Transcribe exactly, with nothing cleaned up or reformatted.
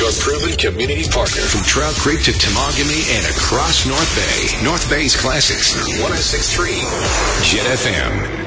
your proven community partner. From Trail Creek to Temagami and across North Bay. North Bay's Classics, one oh six point three Jet F M.